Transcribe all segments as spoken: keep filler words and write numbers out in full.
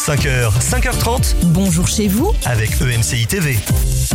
cinq heures, cinq heures trente. Bonjour chez vous avec E M C I T V.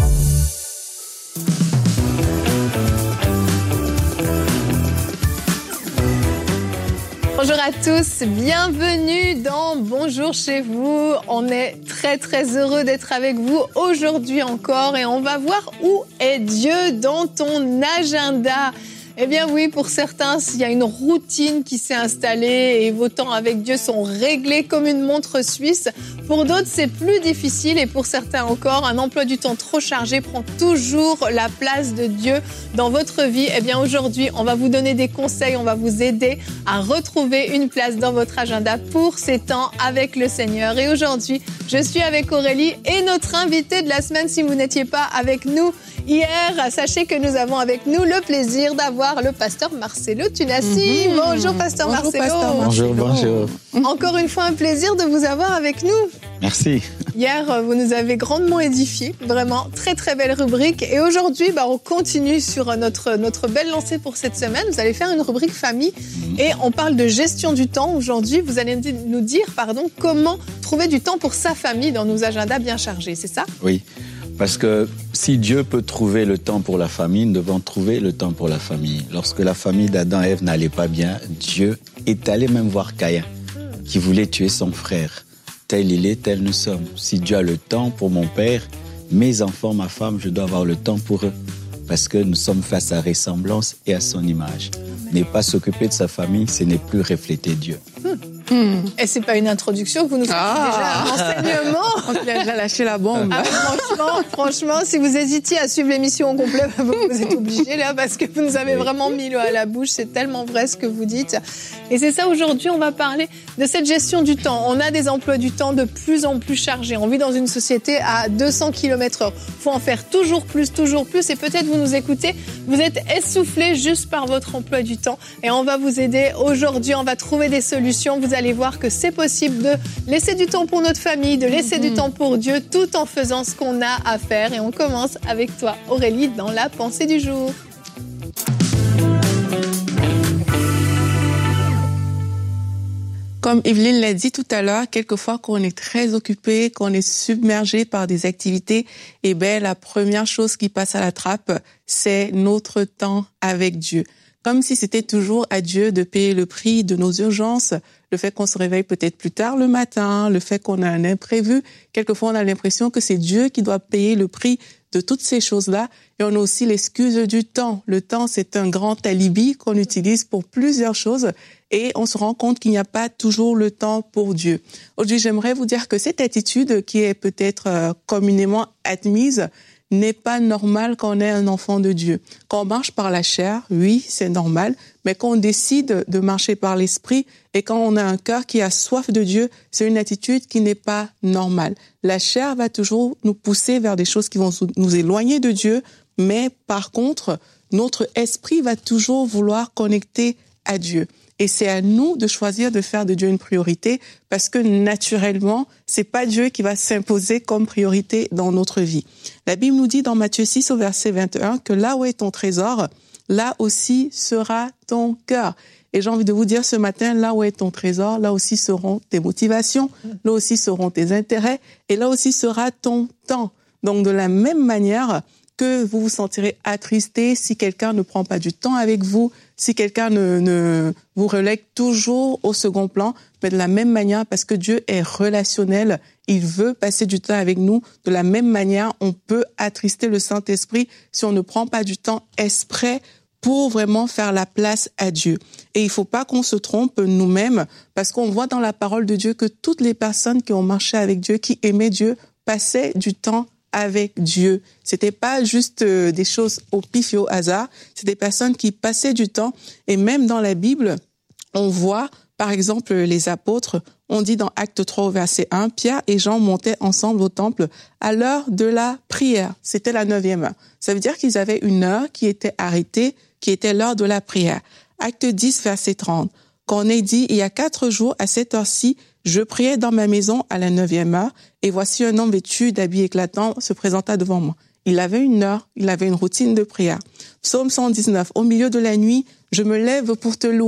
Bonjour à tous, bienvenue dans Bonjour chez vous. On est très très heureux d'être avec vous aujourd'hui encore et on va voir où est Dieu dans ton agenda. Eh bien oui, pour certains, il y a une routine qui s'est installée et vos temps avec Dieu sont réglés comme une montre suisse. Pour d'autres, c'est plus difficile et pour certains encore, un emploi du temps trop chargé prend toujours la place de Dieu dans votre vie. Eh bien aujourd'hui, on va vous donner des conseils, on va vous aider à retrouver une place dans votre agenda pour ces temps avec le Seigneur. Et aujourd'hui, je suis avec Aurélie et notre invité de la semaine, si vous n'étiez pas avec nous hier, sachez que nous avons avec nous le plaisir d'avoir le pasteur Marcelo Tunassi. Mmh. Bonjour pasteur bonjour, Marcelo. Pasteur Marcelo. Bonjour, bonjour. Encore une fois, un plaisir de vous avoir avec nous. Merci. Hier, vous nous avez grandement édifiés. Vraiment, très très belle rubrique. Et aujourd'hui, bah, on continue sur notre, notre belle lancée pour cette semaine. Vous allez faire une rubrique famille mmh. et on parle de gestion du temps. Aujourd'hui, vous allez nous dire pardon, comment trouver du temps pour sa famille dans nos agendas bien chargés, c'est ça? Oui. Parce que si Dieu peut trouver le temps pour la famille, nous devons trouver le temps pour la famille. Lorsque la famille d'Adam et Ève n'allait pas bien, Dieu est allé même voir Caïn, qui voulait tuer son frère. Tel il est, tel nous sommes. Si Dieu a le temps pour mon père, mes enfants, ma femme, je dois avoir le temps pour eux. Parce que nous sommes face à sa ressemblance et à son image. Ne pas s'occuper de sa famille, ce n'est plus refléter Dieu. Hmm. Hmm. Et c'est pas une introduction que vous nous faites ah. déjà un enseignement. On a déjà lâché la bombe. Ah, franchement, franchement, si vous hésitiez à suivre l'émission au complet, vous êtes obligés là parce que vous nous avez vraiment mis l'eau à la bouche. C'est tellement vrai ce que vous dites. Et c'est ça aujourd'hui, on va parler de cette gestion du temps. On a des emplois du temps de plus en plus chargés. On vit dans une société à deux cents kilomètres heure. Faut en faire toujours plus, toujours plus. Et peut-être vous nous écoutez, vous êtes essoufflés juste par votre emploi du temps. Et on va vous aider aujourd'hui. On va trouver des solutions. Vous allez voir que c'est possible de laisser du temps pour notre famille, de laisser mmh. du temps pour Dieu, tout en faisant ce qu'on a à faire. Et on commence avec toi, Aurélie, dans la pensée du jour. Comme Evelyne l'a dit tout à l'heure, quelquefois quand on est très occupé, quand on est submergé par des activités, eh ben la première chose qui passe à la trappe, c'est notre temps avec Dieu. Comme si c'était toujours à Dieu de payer le prix de nos urgences, le fait qu'on se réveille peut-être plus tard le matin, le fait qu'on a un imprévu. Quelquefois, on a l'impression que c'est Dieu qui doit payer le prix de toutes ces choses-là. Et on a aussi l'excuse du temps. Le temps, c'est un grand alibi qu'on utilise pour plusieurs choses et on se rend compte qu'il n'y a pas toujours le temps pour Dieu. Aujourd'hui, j'aimerais vous dire que cette attitude qui est peut-être euh, communément admise n'est pas normal quand on est un enfant de Dieu. Quand on marche par la chair, oui, c'est normal, mais quand on décide de marcher par l'esprit et quand on a un cœur qui a soif de Dieu, c'est une attitude qui n'est pas normale. La chair va toujours nous pousser vers des choses qui vont nous éloigner de Dieu, mais par contre, notre esprit va toujours vouloir connecter à Dieu. Et c'est à nous de choisir de faire de Dieu une priorité parce que naturellement, c'est pas Dieu qui va s'imposer comme priorité dans notre vie. La Bible nous dit dans Matthieu six au verset vingt et un que là où est ton trésor, là aussi sera ton cœur. Et j'ai envie de vous dire ce matin, là où est ton trésor, là aussi seront tes motivations, là aussi seront tes intérêts et là aussi sera ton temps. Donc de la même manière que vous vous sentirez attristé si quelqu'un ne prend pas du temps avec vous, si quelqu'un ne, ne vous relègue toujours au second plan, mais de la même manière, parce que Dieu est relationnel, il veut passer du temps avec nous. De la même manière, on peut attrister le Saint-Esprit si on ne prend pas du temps exprès pour vraiment faire la place à Dieu. Et il faut pas qu'on se trompe nous-mêmes, parce qu'on voit dans la parole de Dieu que toutes les personnes qui ont marché avec Dieu, qui aimaient Dieu, passaient du temps avec Dieu. C'était pas juste euh, des choses au pif et au hasard, c'est des personnes qui passaient du temps. Et même dans la Bible, on voit, par exemple, les apôtres, on dit dans Acte trois au verset un, Pierre et Jean montaient ensemble au temple à l'heure de la prière. C'était la neuvième heure. Ça veut dire qu'ils avaient une heure qui était arrêtée, qui était l'heure de la prière. Acte dix, verset trente. Quand on est dit, il y a quatre jours, à cette heure-ci, je priais dans ma maison à la neuvième heure, et voici un homme vêtu d'habits éclatants se présenta devant moi. Il avait une heure, il avait une routine de prière. Psaume cent dix-neuf, au milieu de la nuit, je me lève pour te louer.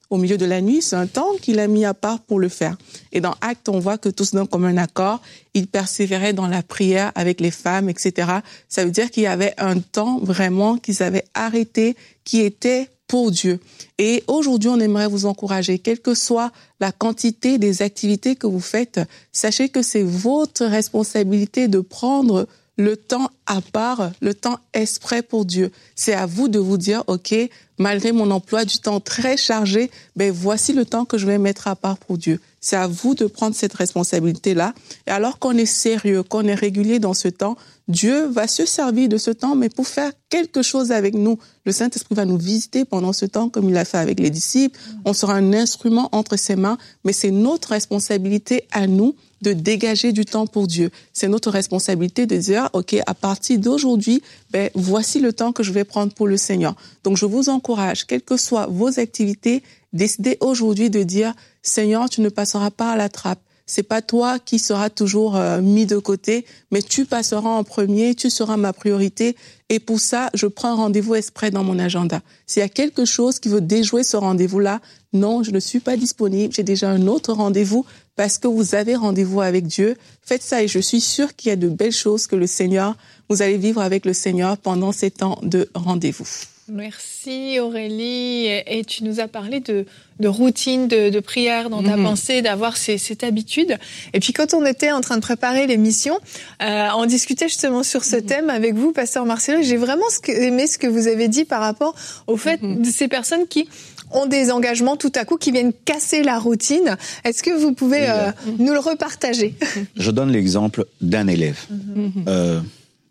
au milieu de la nuit, c'est un temps qu'il a mis à part pour le faire. Et dans Actes, on voit que tous d'un commun accord, ils persévéraient dans la prière avec les femmes, et cetera. Ça veut dire qu'il y avait un temps vraiment qu'ils avaient arrêté, qui était pour Dieu. Et aujourd'hui, on aimerait vous encourager, quelle que soit la quantité des activités que vous faites, sachez que c'est votre responsabilité de prendre le temps à part, le temps exprès pour Dieu. C'est à vous de vous dire, OK, malgré mon emploi du temps très chargé, ben voici le temps que je vais mettre à part pour Dieu. C'est à vous de prendre cette responsabilité-là. Et alors qu'on est sérieux, qu'on est régulier dans ce temps, Dieu va se servir de ce temps, mais pour faire quelque chose avec nous. Le Saint-Esprit va nous visiter pendant ce temps, comme il l'a fait avec les disciples. On sera un instrument entre ses mains, mais c'est notre responsabilité à nous de dégager du temps pour Dieu. C'est notre responsabilité de dire, OK, à partir d'aujourd'hui, ben, voici le temps que je vais prendre pour le Seigneur. Donc, je vous encourage, quelles que soient vos activités, décidez aujourd'hui de dire, Seigneur, tu ne passeras pas à la trappe. C'est pas toi qui seras toujours euh, mis de côté, mais tu passeras en premier, tu seras ma priorité. Et pour ça, je prends un rendez-vous exprès dans mon agenda. S'il y a quelque chose qui veut déjouer ce rendez-vous-là, non, je ne suis pas disponible, j'ai déjà un autre rendez-vous parce que vous avez rendez-vous avec Dieu. Faites ça et je suis sûre qu'il y a de belles choses que le Seigneur, vous allez vivre avec le Seigneur pendant ces temps de rendez-vous. Merci Aurélie. Et tu nous as parlé de, de routine, de, de prière dans ta mmh. pensée, d'avoir ces, cette habitude. Et puis quand on était en train de préparer l'émission, euh, on discutait justement sur ce mmh. thème avec vous, Pasteur Marcelo. J'ai vraiment ce que, aimé ce que vous avez dit par rapport au fait mmh. de ces personnes qui ont des engagements tout à coup, qui viennent casser la routine. Est-ce que vous pouvez euh, mmh. nous le repartager ? Je donne l'exemple d'un élève. Mmh. Euh,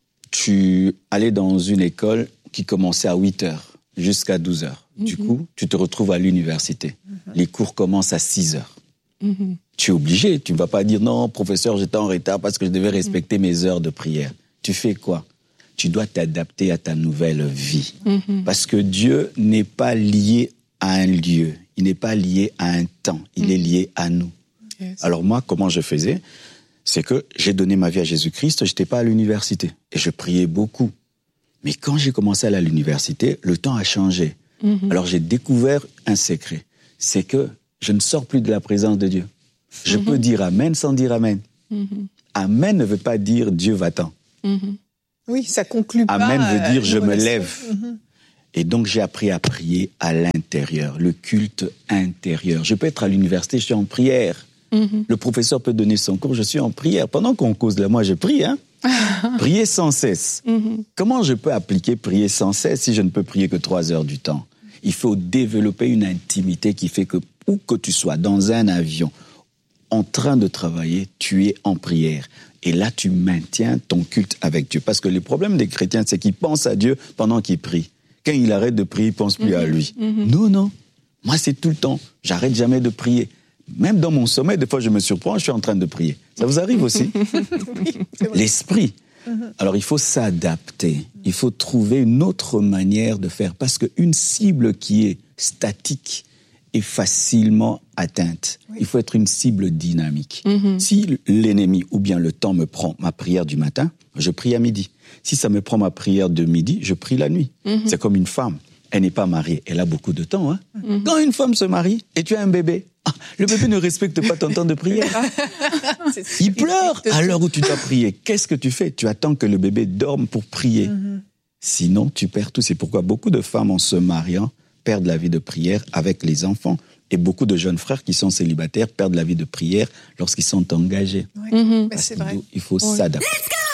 tu allais dans une école qui commençait à huit heures jusqu'à douze heures. Mm-hmm. Du coup, tu te retrouves à l'université. Mm-hmm. Les cours commencent à six heures. Mm-hmm. Tu es obligé. Tu ne vas pas dire « Non, professeur, j'étais en retard parce que je devais respecter mm-hmm. mes heures de prière. » Tu fais quoi ? Tu dois t'adapter à ta nouvelle vie. Mm-hmm. Parce que Dieu n'est pas lié à un lieu. Il n'est pas lié à un temps. Il mm-hmm. est lié à nous. Yes. Alors moi, comment je faisais ? C'est que j'ai donné ma vie à Jésus-Christ. Je n'étais pas à l'université. Et je priais beaucoup. Mais quand j'ai commencé à aller à l'université, le temps a changé. Mm-hmm. Alors j'ai découvert un secret. C'est que je ne sors plus de la présence de Dieu. Je mm-hmm. peux dire Amen sans dire Amen. Mm-hmm. Amen ne veut pas dire Dieu va-t'en. Mm-hmm. Oui, ça conclut pas. Amen veut dire je me lève. Mm-hmm. Et donc j'ai appris à prier à l'intérieur, le culte intérieur. Je peux être à l'université, je suis en prière. Mm-hmm. Le professeur peut donner son cours, je suis en prière. Pendant qu'on cause là, moi je prie, hein. Prier sans cesse. Mm-hmm. Comment je peux appliquer prier sans cesse si je ne peux prier que trois heures du temps ? Il faut développer une intimité qui fait que où que tu sois, dans un avion, en train de travailler, tu es en prière. Et là, tu maintiens ton culte avec Dieu. Parce que le problème des chrétiens, c'est qu'ils pensent à Dieu pendant qu'ils prient. Quand il arrête de prier, il ne pense plus mm-hmm. à lui. Mm-hmm. Non, non. Moi, c'est tout le temps. J'arrête jamais de prier. Même dans mon sommeil, des fois, je me surprends, je suis en train de prier. Ça vous arrive aussi ? Oui, l'esprit. Mm-hmm. Alors, il faut s'adapter. Il faut trouver une autre manière de faire. Parce qu'une cible qui est statique est facilement atteinte. Oui. Il faut être une cible dynamique. Mm-hmm. Si l'ennemi ou bien le temps me prend ma prière du matin, je prie à midi. Si ça me prend ma prière de midi, je prie la nuit. Mm-hmm. C'est comme une femme. Elle n'est pas mariée. Elle a beaucoup de temps. Hein? Mm-hmm. Quand une femme se marie et tu as un bébé, ah, le bébé ne respecte pas ton temps de prière. Il pleure à l'heure où tu dois prier. Qu'est-ce que tu fais ? Tu attends que le bébé dorme pour prier. Mm-hmm. Sinon, tu perds tout. C'est pourquoi beaucoup de femmes, en se mariant, perdent la vie de prière avec les enfants. Et beaucoup de jeunes frères qui sont célibataires perdent la vie de prière lorsqu'ils sont engagés. Oui. Mm-hmm. Parce c'est qu'il vrai. Il faut oui. s'adapter.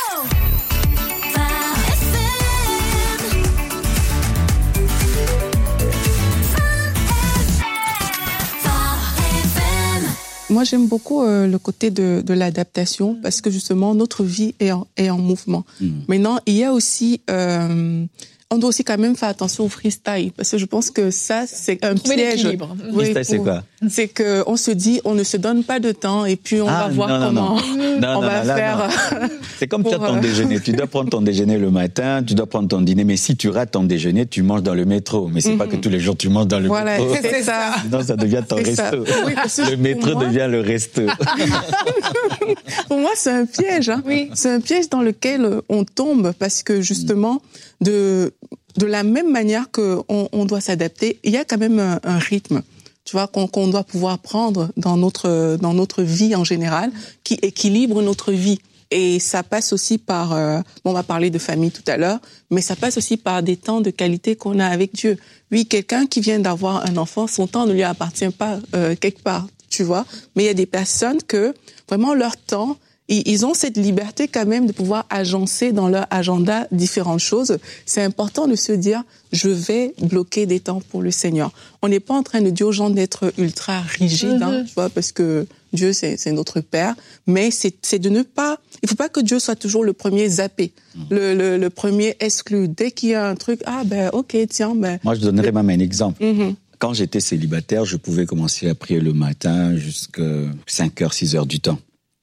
Moi, j'aime beaucoup euh, le côté de, de l'adaptation parce que justement, notre vie est en, est en mouvement. Mmh. Maintenant, il y a aussi... Euh, on doit aussi quand même faire attention au freestyle parce que je pense que ça, c'est un Trouver piège. L'équilibre. Oui, freestyle, c'est quoi ? C'est qu'on se dit, on ne se donne pas de temps et puis on ah, va voir non, comment non, non. on non, va non, faire... Non. C'est comme tu as ton déjeuner. Tu dois prendre ton déjeuner le matin, tu dois prendre ton dîner. Mais si tu rates ton déjeuner, tu manges dans le métro. Mais c'est mm-hmm. pas que tous les jours tu manges dans le voilà, métro. C'est ça. Non, ça devient ton c'est resto. Oui, le métro moi... devient le resto. Pour moi, c'est un piège. Hein. Oui. C'est un piège dans lequel on tombe parce que justement, de... De la même manière qu'on on doit s'adapter, il y a quand même un, un rythme. tu vois, qu'on, qu'on doit pouvoir prendre dans notre dans notre vie en général, qui équilibre notre vie. Et ça passe aussi par, euh, bon, on va parler de famille tout à l'heure, mais ça passe aussi par des temps de qualité qu'on a avec Dieu. Oui, quelqu'un qui vient d'avoir un enfant, son temps ne lui appartient pas euh, quelque part, tu vois. Mais il y a des personnes que vraiment leur temps, ils ont cette liberté quand même de pouvoir agencer dans leur agenda différentes choses. C'est important de se dire, je vais bloquer des temps pour le Seigneur. On n'est pas en train de dire aux gens d'être ultra rigides, mm-hmm. hein, tu vois, parce que Dieu, c'est, c'est notre Père. Mais c'est, c'est de ne pas... Il faut pas que Dieu soit toujours le premier zappé, mm-hmm. le, le, le premier exclu. Dès qu'il y a un truc, ah ben ok, tiens... ben. Moi, je donnerais même un exemple. Mm-hmm. Quand j'étais célibataire, je pouvais commencer à prier le matin jusqu'à cinq heures, six heures du temps.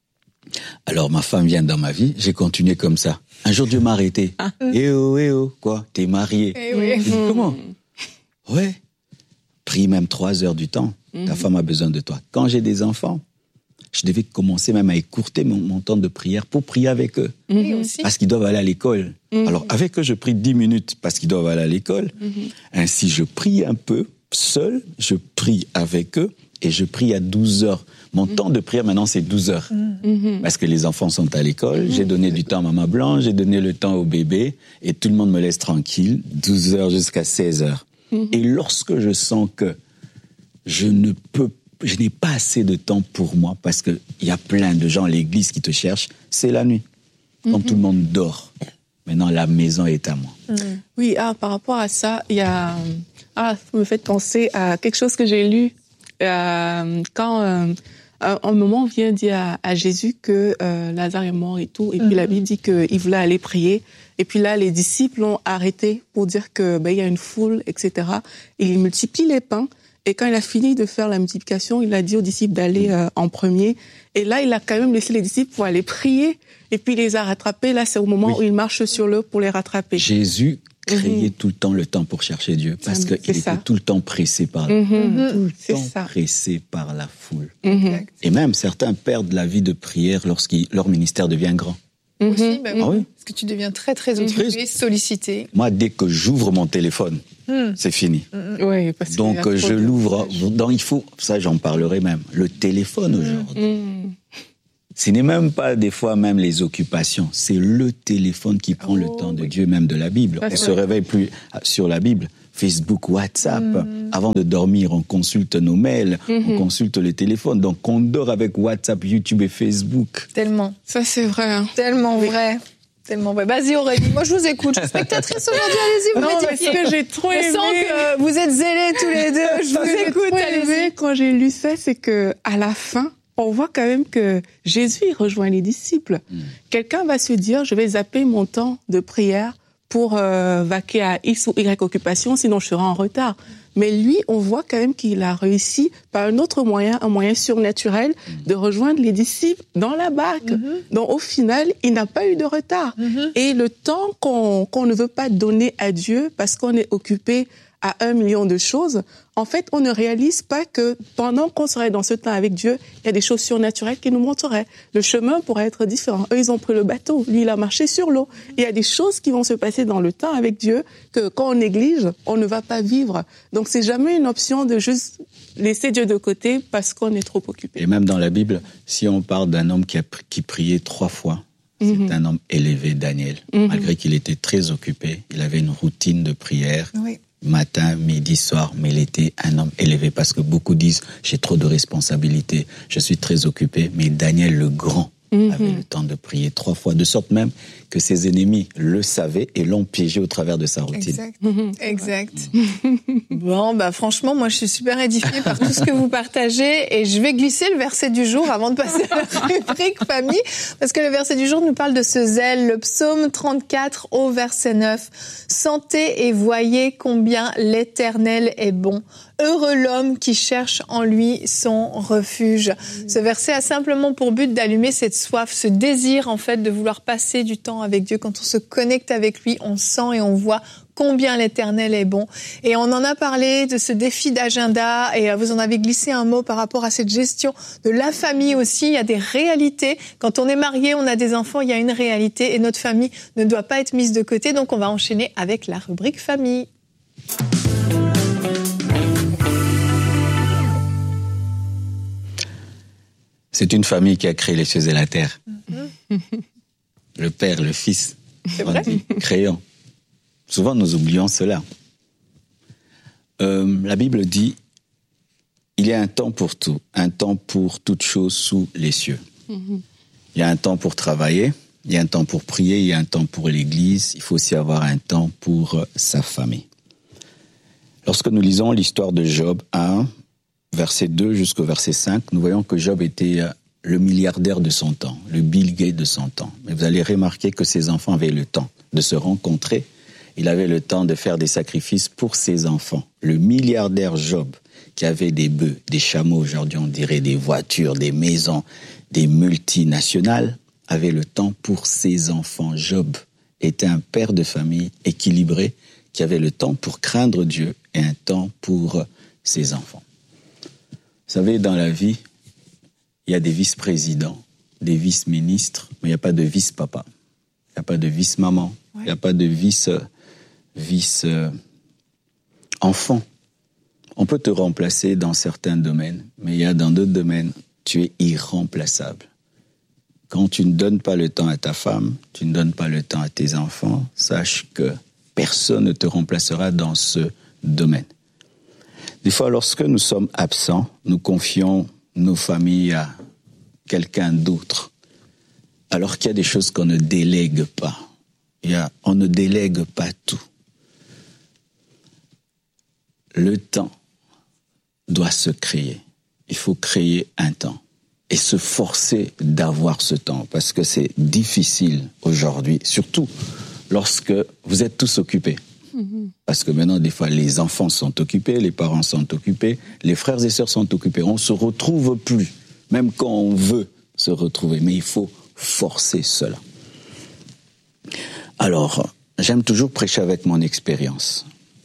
Alors, ma femme vient dans ma vie, j'ai continué comme ça. Un jour, Dieu m'a arrêté. Ah. Eh oh, eh oh, quoi, t'es marié. Eh oui. J'ai dit, comment? Ouais. Prie même trois heures du temps. Mm-hmm. Ta femme a besoin de toi. Quand j'ai des enfants, je devais commencer même à écourter mon, mon temps de prière pour prier avec eux. Mm-hmm. Parce qu'ils doivent aller à l'école. Mm-hmm. Alors, avec eux, je prie dix minutes parce qu'ils doivent aller à l'école. Mm-hmm. Ainsi, je prie un peu seul, je prie avec eux et je prie à douze heures. Mon mmh. temps de prière, maintenant, c'est douze heures. Mmh. Parce que les enfants sont à l'école. Mmh. J'ai donné du temps à Maman Blanche, j'ai donné le temps au bébé. Et tout le monde me laisse tranquille. douze heures jusqu'à seize heures. Mmh. Et lorsque je sens que je ne peux, je n'ai pas assez de temps pour moi, parce qu'il y a plein de gens à l'église qui te cherchent, c'est la nuit. Quand mmh. tout le monde dort. Maintenant, la maison est à moi. Mmh. Oui, ah, par rapport à ça, il y a... Ah, vous me faites penser à quelque chose que j'ai lu euh, quand... Euh, un moment, on vient dire à, à Jésus que euh, Lazare est mort et tout, et puis mm-hmm. la Bible dit qu'il voulait aller prier, et puis là, les disciples l'ont arrêté pour dire que ben, il y a une foule, et cetera. Et il multiplie les pains, et quand il a fini de faire la multiplication, il a dit aux disciples d'aller euh, en premier, et là, il a quand même laissé les disciples pour aller prier, et puis il les a rattrapés. Là, c'est au moment oui. où il marche sur l'eau pour les rattraper. Jésus créer mmh. tout le temps le temps pour chercher Dieu, parce qu'il était ça. tout le temps pressé par la, mmh. tout le c'est temps ça. pressé par la foule. Mmh. Et même certains perdent la vie de prière lorsque leur ministère devient grand. Mmh. Aussi, bah oui, ah oui. Parce que tu deviens très très occupé, sollicité. Moi, dès que j'ouvre mon téléphone, mmh. c'est fini. Mmh. Oui, parce Donc que je l'ouvre. Donc il faut, ça j'en parlerai même. Le téléphone mmh. aujourd'hui. Mmh. Ce n'est même pas des fois même les occupations, c'est le téléphone qui prend oh, le temps de oui. Dieu, même de la Bible. On se réveille plus sur la Bible. Facebook, WhatsApp. Mm. Avant de dormir, on consulte nos mails, mm-hmm. on consulte les téléphones. Donc on dort avec WhatsApp, YouTube et Facebook. Tellement. Ça c'est vrai. Hein. Tellement oui. vrai. Tellement vrai. Vas-y Aurélie, moi je vous écoute. Je suis spectatrice aujourd'hui, allez-y, vous non, m'édifiez. Parce que j'ai trop aimé. Je sens que vous êtes zélés tous les deux. Je vous écoute, allez-y. Quand j'ai lu ça, c'est que à la fin, on voit quand même que Jésus il rejoint les disciples. Mmh. Quelqu'un va se dire, je vais zapper mon temps de prière pour euh, vaquer à X ou Y occupation, sinon je serai en retard. Mais lui, on voit quand même qu'il a réussi par un autre moyen, un moyen surnaturel, mmh. de rejoindre les disciples dans la barque. Mmh. Donc au final, il n'a pas eu de retard. Mmh. Et le temps qu'on, qu'on ne veut pas donner à Dieu parce qu'on est occupé à un million de choses, en fait, on ne réalise pas que pendant qu'on serait dans ce temps avec Dieu, il y a des choses surnaturelles qui nous montreraient. Le chemin pourrait être différent. Eux, ils ont pris le bateau. Lui, il a marché sur l'eau. Il y a des choses qui vont se passer dans le temps avec Dieu que quand on néglige, on ne va pas vivre. Donc, c'est jamais une option de juste laisser Dieu de côté parce qu'on est trop occupé. Et même dans la Bible, si on parle d'un homme qui a qui priait trois fois, mm-hmm. c'est un homme élevé, Daniel. Mm-hmm. Malgré qu'il était très occupé, il avait une routine de prière. Oui. Matin, midi, soir, mais il était un homme élevé parce que beaucoup disent j'ai trop de responsabilités, je suis très occupé, mais Daniel le grand mm-hmm. avait le temps de prier trois fois, de sorte même que ses ennemis le savaient et l'ont piégé au travers de sa routine. Exact. Mm-hmm. Exact. Bon, bah franchement, moi je suis super édifiée par tout ce que vous partagez et je vais glisser le verset du jour avant de passer à la rubrique famille, parce que le verset du jour nous parle de ce zèle. Le psaume trente-quatre au verset neuf. Sentez et voyez combien l'Éternel est bon. Heureux l'homme qui cherche en lui son refuge. Ce verset a simplement pour but d'allumer cette soif, ce désir en fait de vouloir passer du temps avec Dieu. Quand on se connecte avec lui, on sent et on voit combien l'Éternel est bon. Et on en a parlé de ce défi d'agenda et vous en avez glissé un mot par rapport à cette gestion de la famille aussi. Il y a des réalités. Quand on est marié, on a des enfants, il y a une réalité et notre famille ne doit pas être mise de côté. Donc on va enchaîner avec la rubrique famille. C'est une famille qui a créé les cieux et la terre. Mm-hmm. Le Père, le Fils, C'est on vrai. dit créant. Souvent, nous oublions cela. Euh, la Bible dit, il y a un temps pour tout, un temps pour toute chose sous les cieux. Mm-hmm. Il y a un temps pour travailler, il y a un temps pour prier, il y a un temps pour l'Église, il faut aussi avoir un temps pour sa famille. Lorsque nous lisons l'histoire de Job un, verset deux jusqu'au verset cinq, nous voyons que Job était le milliardaire de son temps, le Bill Gates de son temps. Mais vous allez remarquer que ses enfants avaient le temps de se rencontrer. Il avait le temps de faire des sacrifices pour ses enfants. Le milliardaire Job, qui avait des bœufs, des chameaux, aujourd'hui on dirait des voitures, des maisons, des multinationales, avait le temps pour ses enfants. Job était un père de famille équilibré, qui avait le temps pour craindre Dieu et un temps pour ses enfants. Vous savez, dans la vie, il y a des vice-présidents, des vice-ministres, mais il n'y a pas de vice-papa. Il n'y a pas de vice-maman. Ouais. Il n'y a pas de vice, vice-enfant. On peut te remplacer dans certains domaines, mais il y a dans d'autres domaines, tu es irremplaçable. Quand tu ne donnes pas le temps à ta femme, tu ne donnes pas le temps à tes enfants, sache que personne ne te remplacera dans ce domaine. Des fois, lorsque nous sommes absents, nous confions nos familles à quelqu'un d'autre, alors qu'il y a des choses qu'on ne délègue pas. Il y a, on ne délègue pas tout. Le temps doit se créer. Il faut créer un temps et se forcer d'avoir ce temps, parce que c'est difficile aujourd'hui, surtout lorsque vous êtes tous occupés. Mmh. Parce que maintenant, des fois, les enfants sont occupés, les parents sont occupés, les frères et sœurs sont occupés. On ne se retrouve plus, même quand on veut se retrouver. Mais il faut forcer cela. Alors, j'aime toujours prêcher avec mon expérience.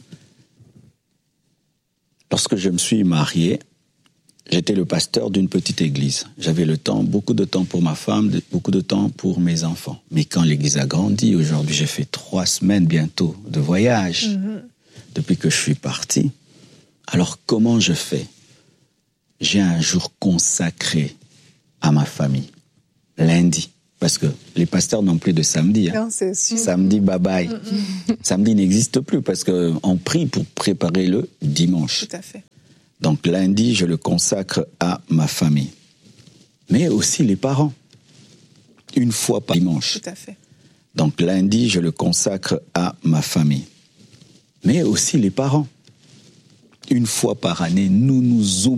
Lorsque je me suis marié, j'étais le pasteur d'une petite église. J'avais le temps, beaucoup de temps pour ma femme, beaucoup de temps pour mes enfants. Mais quand l'église a grandi, aujourd'hui j'ai fait trois semaines bientôt de voyage, mmh. depuis que je suis parti. Alors comment je fais? J'ai un jour consacré à ma famille, lundi. Parce que les pasteurs n'ont plus de samedi. Hein. Non, c'est sûr. Samedi, bye bye. Mmh. Samedi n'existe plus parce qu'on prie pour préparer le dimanche. Tout à fait. Donc lundi, je le consacre à ma famille. Mais aussi les parents. Une fois par dimanche. Tout à fait. Donc lundi, je le consacre à ma famille. Mais aussi les parents. Une fois par année, nous nous oublions.